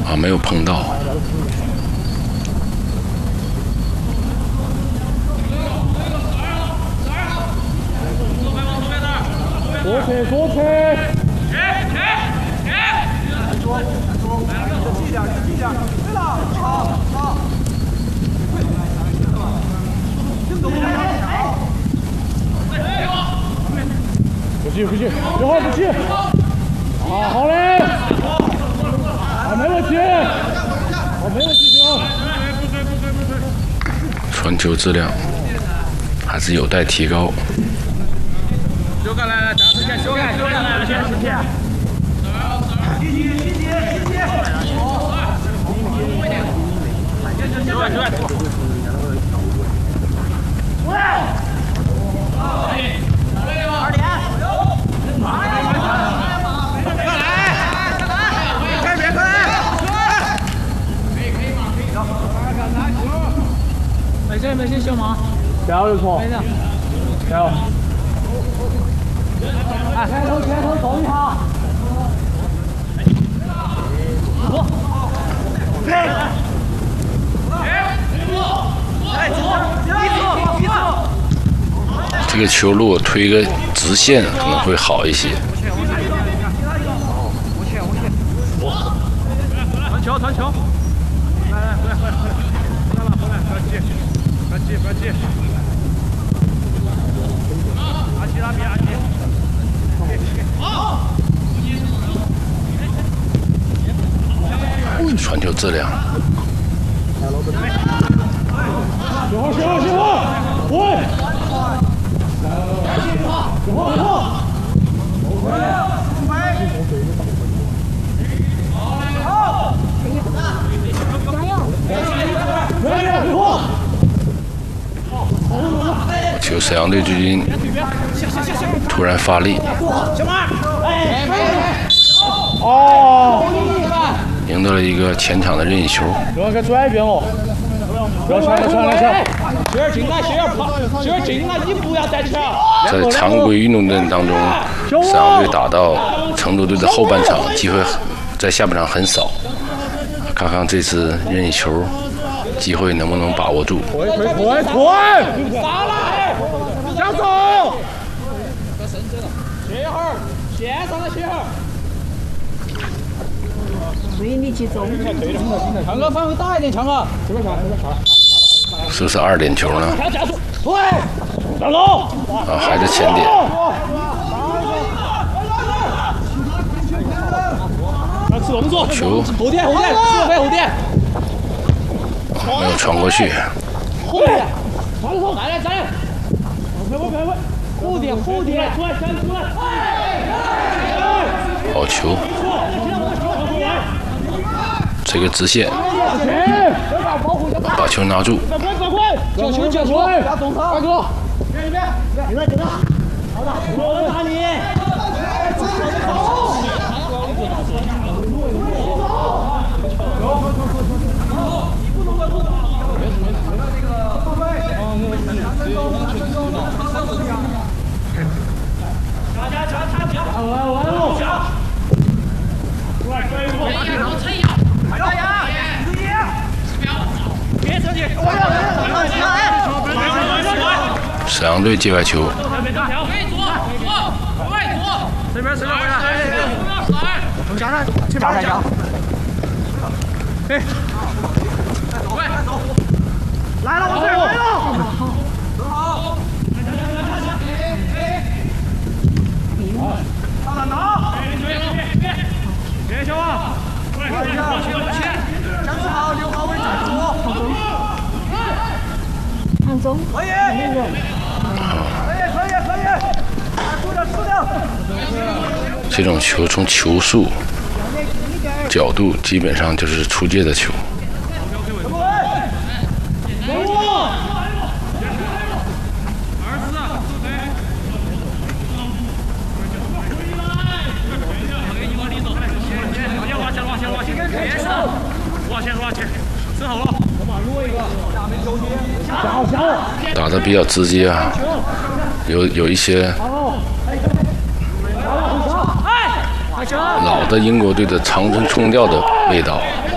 啊，没有碰到。 左侧，左侧。对了，好。不急，一会儿不急。好嘞。没问题，没问题， 传球质量还是有待提高。 修改来了，修改来了，先实现。 没事，小马。 加油，错。加油。前头走一下。 这个球如果推个直线可能会好一些。 传球！来，回来，不要急！拉比！ 传球质量。 行，喂！ 球沈阳队最近突然发力，赢得了一个前场的任意球。 要该转一边哦，不要传！ 学儿进来，你不要再抢。 在常规运动阵当中，沈阳队打到成都队的后半场，机会在下半场很少。看看这次任意球机会能不能把握住。 推！ 上来，向走。歇一会儿，线上来歇会儿。 注意力集中。 强哥范围大一点，强哥。 是不是2点球呢？ 对，站住！ 啊，还是前点。 吃动作。 球后点， 没有传过去。 后点，站来。 后点，出来！ 好球！这个直线，把球拿住。 叫球！大哥， 别！好的，我打你。 沈阳队界外球。 这边回来。 加上，去把下。来了，我这来了。好。上篮拿。别球啊！张志豪6号位站住。 看中。 可以。 这种球从球速、角度基本上就是出界的球。打得比较直接啊，有一些老的英国队的长春冲吊的味道。